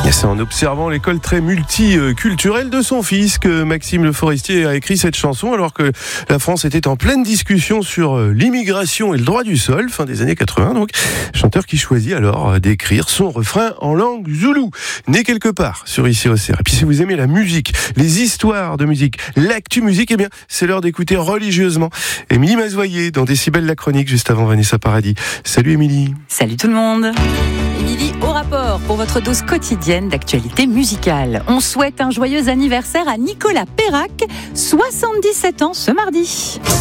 Et c'est en observant l'école très multiculturelle de son fils que Maxime Le Forestier a écrit cette chanson, alors que la France était en pleine discussion sur l'immigration et le droit du sol, fin des années 80. Donc, chanteur qui choisit alors d'écrire son refrain en langue zoulou, né quelque part sur Ici Océan. Et puis si vous aimez la musique, les histoires de musique, l'actu musique, eh bien, c'est l'heure d'écouter religieusement Émilie Mazoyer dans Décibel la chronique, juste avant Vanessa Paradis. Salut Émilie. Salut tout le monde. Émilie au rapport pour votre dose quotidienne d'actualité musicale. On souhaite un joyeux anniversaire à Nicolas Perrac, 77 ans ce mardi.